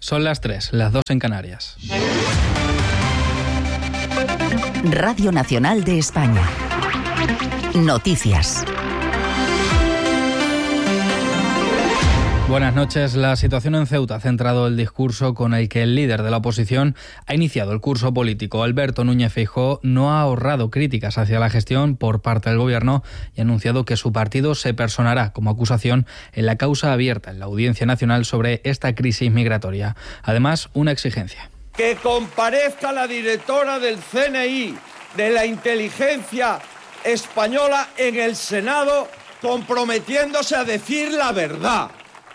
Son las 3, las 2 en Canarias. Radio Nacional de España. Noticias. Buenas noches. La situación en Ceuta ha centrado el discurso con el que el líder de la oposición ha iniciado el curso político. Alberto Núñez Feijóo no ha ahorrado críticas hacia la gestión por parte del Gobierno y ha anunciado que su partido se personará como acusación en la causa abierta en la Audiencia Nacional sobre esta crisis migratoria. Además, una exigencia. Que comparezca la directora del CNI, de la inteligencia española, en el Senado, comprometiéndose a decir la verdad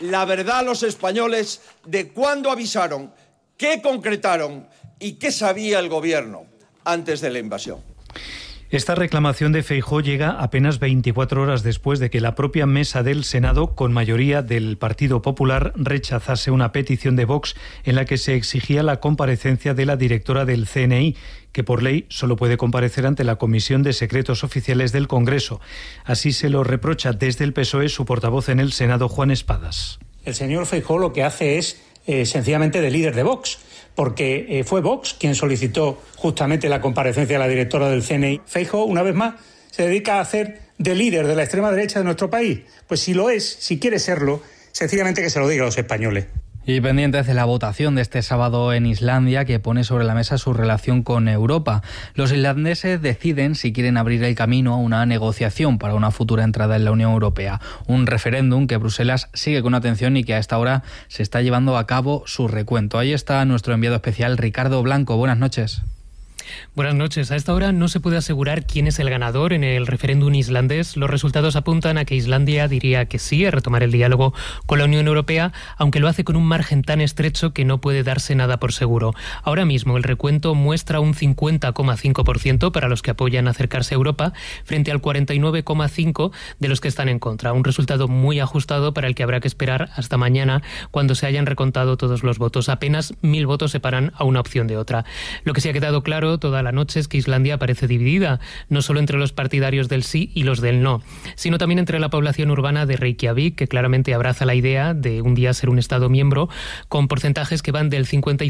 a los españoles de cuándo avisaron, qué concretaron y qué sabía el Gobierno antes de la invasión. Esta reclamación de Feijóo llega apenas 24 horas después de que la propia mesa del Senado, con mayoría del Partido Popular, rechazase una petición de Vox en la que se exigía la comparecencia de la directora del CNI, que por ley solo puede comparecer ante la Comisión de Secretos Oficiales del Congreso. Así se lo reprocha desde el PSOE su portavoz en el Senado, Juan Espadas. El señor Feijóo lo que hace es sencillamente de líder de Vox, porque fue Vox quien solicitó justamente la comparecencia de la directora del CNI. Feijóo, una vez más, se dedica a hacer de líder de la extrema derecha de nuestro país. Pues si lo es, si quiere serlo, sencillamente que se lo diga a los españoles. Y pendientes de la votación de este sábado en Islandia, que pone sobre la mesa su relación con Europa. Los islandeses deciden si quieren abrir el camino a una negociación para una futura entrada en la Unión Europea. Un referéndum que Bruselas sigue con atención y que a esta hora se está llevando a cabo su recuento. Ahí está nuestro enviado especial, Ricardo Blanco. Buenas noches. Buenas noches. A esta hora no se puede asegurar quién es el ganador en el referéndum islandés. Los resultados apuntan a que Islandia diría que sí a retomar el diálogo con la Unión Europea, aunque lo hace con un margen tan estrecho que no puede darse nada por seguro. Ahora mismo el recuento muestra un 50,5% para los que apoyan acercarse a Europa, frente al 49,5% de los que están en contra. Un resultado muy ajustado para el que habrá que esperar hasta mañana, cuando se hayan recontado todos los votos. Apenas 1.000 votos separan a una opción de otra. Lo que sí ha quedado claro toda la noche es que Islandia parece dividida, no solo entre los partidarios del sí y los del no, sino también entre la población urbana de Reykjavik, que claramente abraza la idea de un día ser un Estado miembro, con porcentajes que van del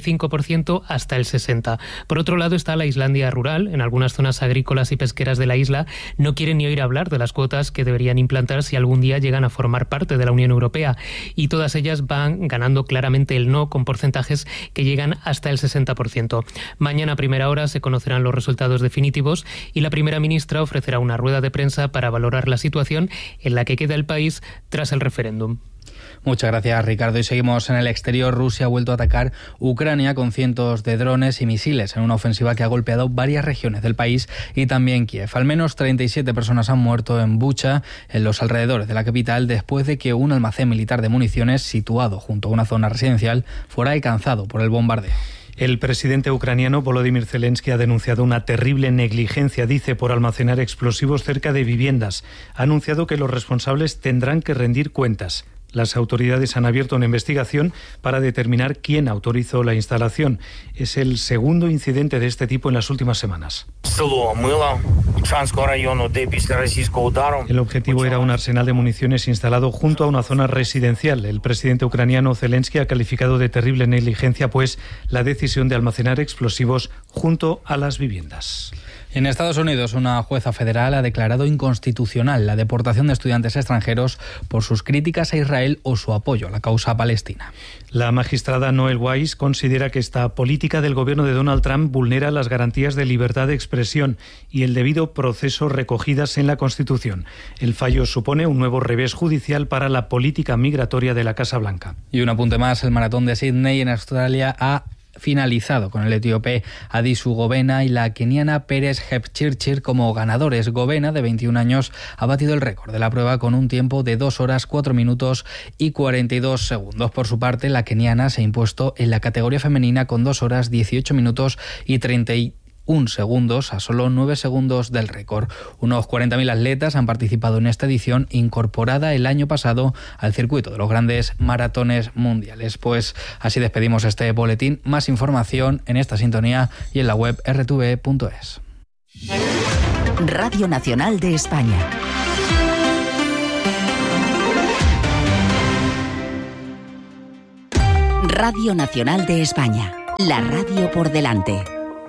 55% hasta el 60%. Por otro lado está la Islandia rural. En algunas zonas agrícolas y pesqueras de la isla no quieren ni oír hablar de las cuotas que deberían implantar si algún día llegan a formar parte de la Unión Europea, y todas ellas van ganando claramente el no, con porcentajes que llegan hasta el 60%. Mañana a primera hora se conocerán los resultados definitivos y la primera ministra ofrecerá una rueda de prensa para valorar la situación en la que queda el país tras el referéndum. Muchas gracias, Ricardo. Y seguimos en el exterior. Rusia ha vuelto a atacar Ucrania con cientos de drones y misiles en una ofensiva que ha golpeado varias regiones del país y también Kiev. Al menos 37 personas han muerto en Bucha, en los alrededores de la capital, después de que un almacén militar de municiones situado junto a una zona residencial fuera alcanzado por el bombardeo. El presidente ucraniano Volodymyr Zelensky ha denunciado una terrible negligencia, dice, por almacenar explosivos cerca de viviendas. Ha anunciado que los responsables tendrán que rendir cuentas. Las autoridades han abierto una investigación para determinar quién autorizó la instalación. Es el segundo incidente de este tipo en las últimas semanas. El objetivo era un arsenal de municiones instalado junto a una zona residencial. El presidente ucraniano Zelensky ha calificado de terrible negligencia, pues, la decisión de almacenar explosivos junto a las viviendas. En Estados Unidos, una jueza federal ha declarado inconstitucional la deportación de estudiantes extranjeros por sus críticas a Israel o su apoyo a la causa palestina. La magistrada Noel Weiss considera que esta política del gobierno de Donald Trump vulnera las garantías de libertad de expresión y el debido proceso recogidas en la Constitución. El fallo supone un nuevo revés judicial para la política migratoria de la Casa Blanca. Y un apunte más, el maratón de Sydney en Australia ha finalizado con el etíope Adisu Gobena y la keniana Peres Jepchirchir como ganadores. Gobena, de 21 años, ha batido el récord de la prueba con un tiempo de 2 horas, 4 minutos y 42 segundos. Por su parte, la keniana se ha impuesto en la categoría femenina con 2 horas, 18 minutos y 31 segundos, a solo 9 segundos del récord. Unos 40.000 atletas han participado en esta edición, incorporada el año pasado al circuito de los grandes maratones mundiales. Pues así despedimos este boletín. Más información en esta sintonía y en la web rtv.es. Radio Nacional de España. Radio Nacional de España. La radio por delante.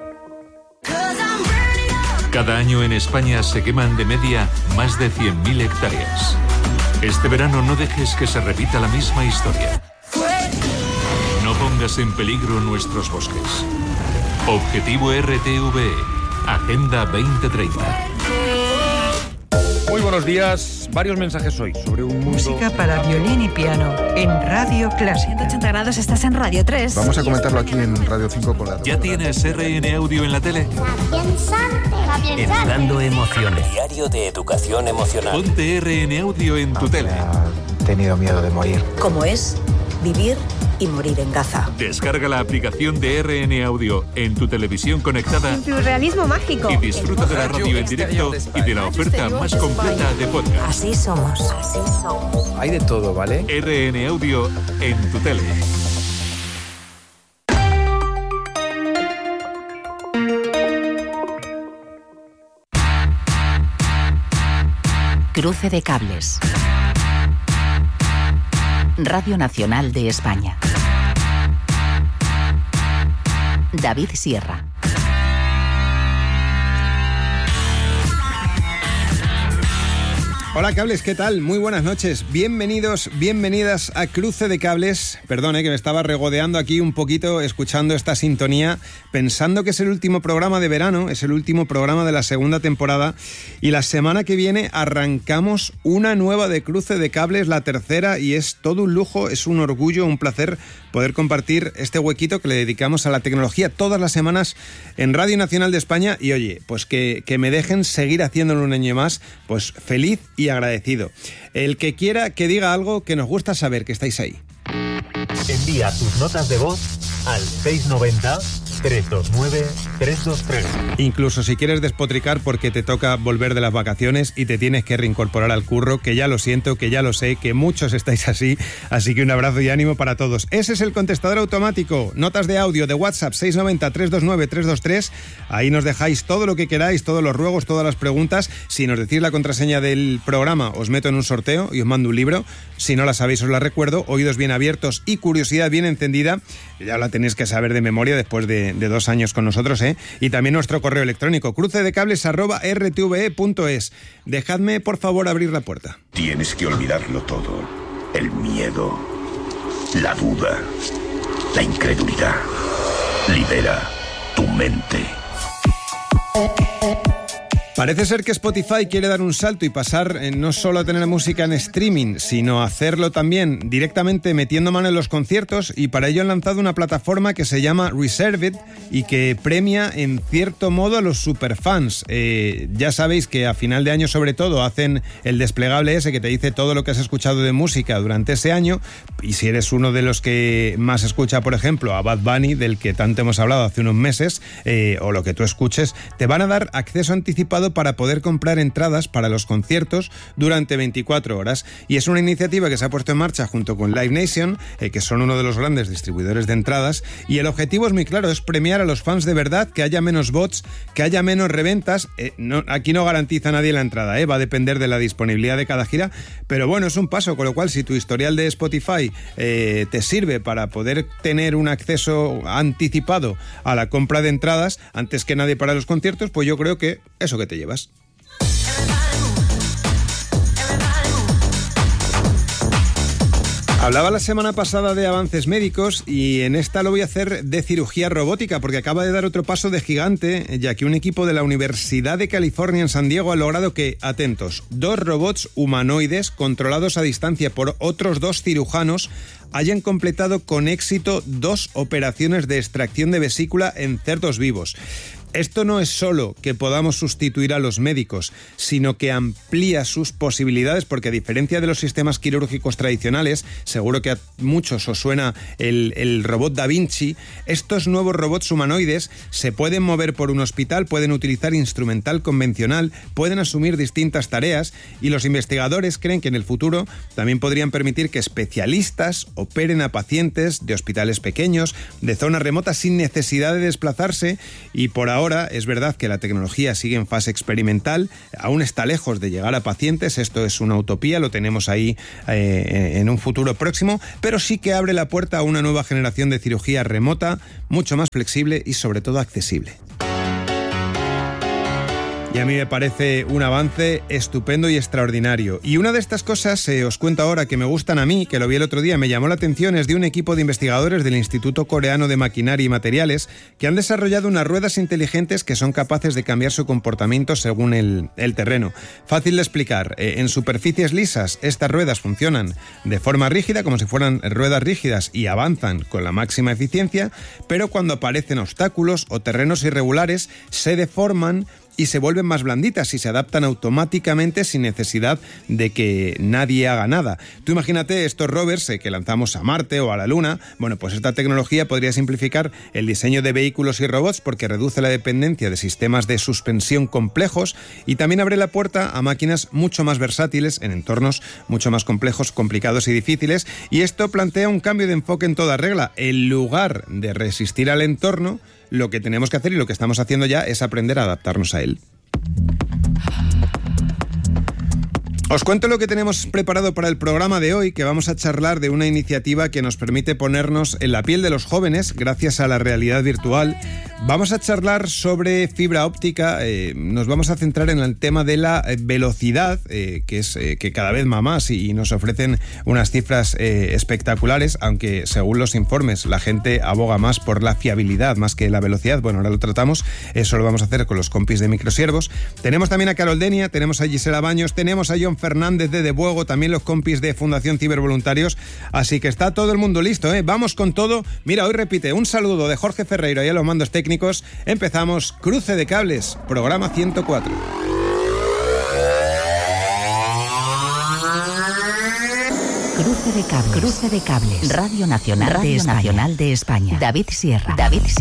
Cada año en España se queman de media más de 100.000 hectáreas. Este verano no dejes que se repita la misma historia. No pongas en peligro nuestros bosques. Objetivo RTVE, Agenda 2030. Muy buenos días. Varios mensajes hoy sobre un mundo... Música para violín y piano en Radio Clásica. 180 grados, estás en Radio 3. Vamos a comentarlo aquí en Radio 5 con la... ¿Ya tienes RN Audio en la tele? Educando emociones. Diario de educación emocional. Ponte RN Audio en tu tele. He tenido miedo de morir. ¿Cómo es vivir y morir en Gaza? Descarga la aplicación de RN Audio en tu televisión conectada. En tu realismo mágico. Y disfruta de la radio en directo y de la oferta más completa de podcast. Así somos. Así somos. Hay de todo, ¿vale? RN Audio en tu tele. Cruce de cables. Radio Nacional de España. David Sierra. Hola cables, ¿qué tal? Muy buenas noches. Bienvenidos, bienvenidas a Cruce de Cables. Perdón, que me estaba regodeando aquí un poquito escuchando esta sintonía, pensando que es el último programa de verano, es el último programa de la segunda temporada y la semana que viene arrancamos una nueva de Cruce de Cables, la tercera, y es todo un lujo, es un orgullo, un placer poder compartir este huequito que le dedicamos a la tecnología todas las semanas en Radio Nacional de España. Y oye, pues que me dejen seguir haciéndolo un año más, pues feliz y agradecido. El que quiera que diga algo, que nos gusta saber que estáis ahí. Envía tus notas de voz al 690-329-323. Incluso si quieres despotricar porque te toca volver de las vacaciones y te tienes que reincorporar al curro, que ya lo siento, que ya lo sé, que muchos estáis así que un abrazo y ánimo para todos. Ese es el contestador automático. Notas de audio de WhatsApp 690-329-323. Ahí nos dejáis todo lo que queráis, todos los ruegos, todas las preguntas. Si nos decís la contraseña del programa, os meto en un sorteo y os mando un libro. Si no la sabéis, os la recuerdo. Oídos bien abiertos y curiosidad bien encendida. Ya la tenéis que saber de memoria después de 2 años con nosotros, ¿eh? Y también nuestro correo electrónico, crucedecables@rtve.es. Dejadme, por favor, abrir la puerta. Tienes que olvidarlo todo. El miedo, la duda, la incredulidad. Libera tu mente. Parece ser que Spotify quiere dar un salto y pasar no solo a tener música en streaming, sino hacerlo también directamente metiendo mano en los conciertos, y para ello han lanzado una plataforma que se llama Reserved y que premia en cierto modo a los superfans. Ya sabéis que a final de año sobre todo hacen el desplegable ese que te dice todo lo que has escuchado de música durante ese año, y si eres uno de los que más escucha, por ejemplo, a Bad Bunny, del que tanto hemos hablado hace unos meses, o lo que tú escuches, te van a dar acceso anticipado para poder comprar entradas para los conciertos durante 24 horas. Y es una iniciativa que se ha puesto en marcha junto con Live Nation, que son uno de los grandes distribuidores de entradas, y el objetivo es muy claro, es premiar a los fans de verdad, que haya menos bots, que haya menos reventas. Aquí no garantiza nadie la entrada, va a depender de la disponibilidad de cada gira, pero bueno, es un paso, con lo cual si tu historial de Spotify te sirve para poder tener un acceso anticipado a la compra de entradas antes que nadie para los conciertos, pues yo creo que eso que te llevas. Hablaba la semana pasada de avances médicos y en esta lo voy a hacer de cirugía robótica, porque acaba de dar otro paso de gigante, ya que un equipo de la Universidad de California en San Diego ha logrado que, atentos, 2 robots humanoides controlados a distancia por otros 2 cirujanos hayan completado con éxito 2 operaciones de extracción de vesícula en cerdos vivos. Esto no es solo que podamos sustituir a los médicos, sino que amplía sus posibilidades, porque a diferencia de los sistemas quirúrgicos tradicionales, seguro que a muchos os suena el robot Da Vinci, estos nuevos robots humanoides se pueden mover por un hospital, pueden utilizar instrumental convencional, pueden asumir distintas tareas, y los investigadores creen que en el futuro también podrían permitir que especialistas operen a pacientes de hospitales pequeños, de zonas remotas, sin necesidad de desplazarse, y por ahora ahora es verdad que la tecnología sigue en fase experimental, aún está lejos de llegar a pacientes, esto es una utopía, lo tenemos ahí en un futuro próximo, pero sí que abre la puerta a una nueva generación de cirugía remota, mucho más flexible y sobre todo accesible. Y a mí me parece un avance estupendo y extraordinario. Y una de estas cosas, os cuento ahora, que me gustan a mí, que lo vi el otro día, me llamó la atención, es de un equipo de investigadores del Instituto Coreano de Maquinaria y Materiales que han desarrollado unas ruedas inteligentes que son capaces de cambiar su comportamiento según el terreno. Fácil de explicar. En superficies lisas, estas ruedas funcionan de forma rígida, como si fueran ruedas rígidas, y avanzan con la máxima eficiencia, pero cuando aparecen obstáculos o terrenos irregulares, se deforman y se vuelven más blanditas y se adaptan automáticamente sin necesidad de que nadie haga nada. Tú imagínate estos rovers que lanzamos a Marte o a la Luna. Bueno, pues esta tecnología podría simplificar el diseño de vehículos y robots porque reduce la dependencia de sistemas de suspensión complejos y también abre la puerta a máquinas mucho más versátiles en entornos mucho más complejos, complicados y difíciles. Y esto plantea un cambio de enfoque en toda regla. En lugar de resistir al entorno, lo que tenemos que hacer y lo que estamos haciendo ya es aprender a adaptarnos a él. Os cuento lo que tenemos preparado para el programa de hoy, que vamos a charlar de una iniciativa que nos permite ponernos en la piel de los jóvenes gracias a la realidad virtual. Vamos a charlar sobre fibra óptica, nos vamos a centrar en el tema de la velocidad, que cada vez va más y nos ofrecen unas cifras espectaculares, aunque según los informes la gente aboga más por la fiabilidad más que la velocidad. Bueno, ahora lo tratamos, eso lo vamos a hacer con los compis de Microsiervos. Tenemos también a Carol Denia, tenemos a Gisela Baños, tenemos a John Fernández de Buego, también los compis de Fundación Cibervoluntarios, así que está todo el mundo listo, ¿eh? Vamos con todo. Mira, hoy repite, un saludo de Jorge Ferreiro y a los mandos técnicos. Empezamos Cruce de Cables, programa 104. Cruce de Cables. Radio Nacional de España. David Sierra.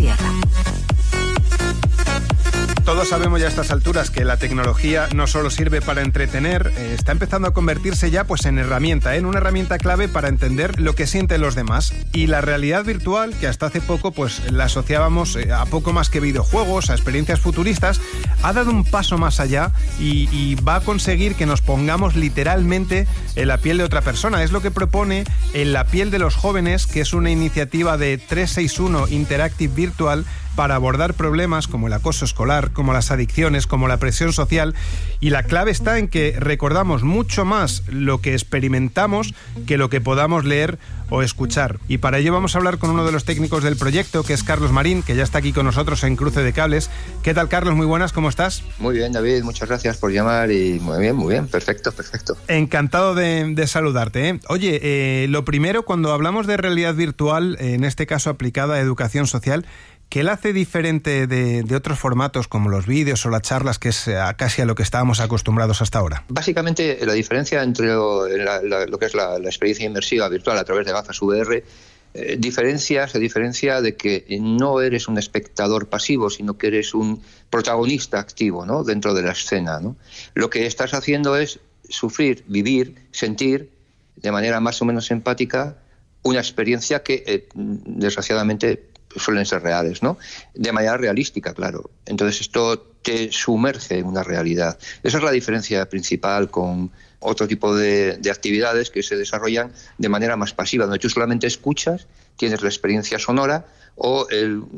Todos sabemos ya a estas alturas que la tecnología no solo sirve para entretener, está empezando a convertirse ya pues en herramienta, en una herramienta clave para entender lo que sienten los demás. Y la realidad virtual, que hasta hace poco pues la asociábamos a poco más que videojuegos, a experiencias futuristas, ha dado un paso más allá y va a conseguir que nos pongamos literalmente en la piel de otra persona. Es lo que propone En la piel de los jóvenes, que es una iniciativa de 361 Interactive Virtual para abordar problemas como el acoso escolar, como las adicciones, como la presión social. Y la clave está en que recordamos mucho más lo que experimentamos que lo que podamos leer o escuchar. Y para ello vamos a hablar con uno de los técnicos del proyecto, que es Carlos Marín, que ya está aquí con nosotros en Cruce de Cables. ¿Qué tal, Carlos? Muy buenas, ¿cómo estás? Muy bien, David, muchas gracias por llamar y muy bien, perfecto. Encantado de saludarte, ¿eh? Oye, lo primero, cuando hablamos de realidad virtual, en este caso aplicada a educación social, ¿qué la hace diferente de otros formatos como los vídeos o las charlas, que es casi a lo que estábamos acostumbrados hasta ahora? Básicamente, la diferencia entre lo que es la experiencia inmersiva virtual a través de gafas VR se diferencia de que no eres un espectador pasivo, sino que eres un protagonista activo, ¿no?, dentro de la escena, ¿no? Lo que estás haciendo es sufrir, vivir, sentir de manera más o menos empática una experiencia que, desgraciadamente, suelen ser reales, ¿no? De manera realística, claro. Entonces esto te sumerge en una realidad. Esa es la diferencia principal con otro tipo de actividades que se desarrollan de manera más pasiva, donde tú solamente escuchas, tienes la experiencia sonora o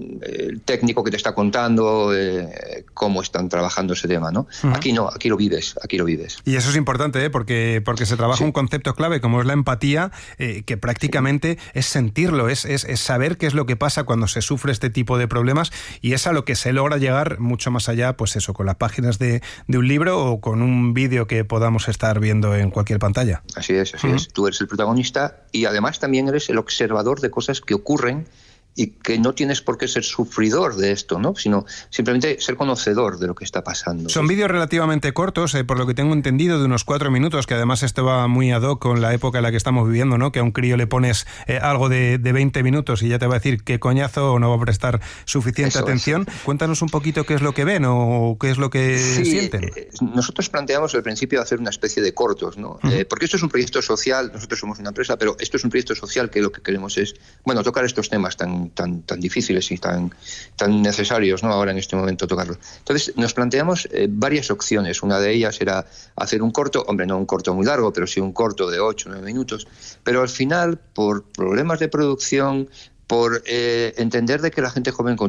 el técnico que te está contando cómo están trabajando ese tema, ¿no? Uh-huh. Aquí no, aquí lo vives. Y eso es importante, porque se trabaja un concepto clave como es la empatía, que prácticamente es sentirlo, es saber qué es lo que pasa cuando se sufre este tipo de problemas, y es a lo que se logra llegar mucho más allá, pues eso, con las páginas de un libro o con un vídeo que podamos estar viendo en cualquier pantalla. Así es. Tú eres el protagonista y además también eres el observador de cosas que ocurren y que no tienes por qué ser sufridor de esto, ¿no?, sino simplemente ser conocedor de lo que está pasando. Son vídeos relativamente cortos, por lo que tengo entendido, de unos 4 minutos, que además esto va muy ad hoc con la época en la que estamos viviendo, ¿no?, que a un crío le pones algo de 20 minutos y ya te va a decir qué coñazo o no va a prestar suficiente atención. Cuéntanos un poquito qué es lo que ven o qué es lo que sienten. Nosotros planteamos al principio hacer una especie de cortos, ¿no? Uh-huh. Porque esto es un proyecto social, nosotros somos una empresa, pero esto es un proyecto social que lo que queremos es, tocar estos temas tan tan difíciles y tan necesarios, ¿no?, ahora en este momento tocarlos. Entonces nos planteamos varias opciones. Una de ellas era hacer un corto, no un corto muy largo, pero sí un corto de 8 o 9 minutos, pero al final, por problemas de producción, por entender de que la gente joven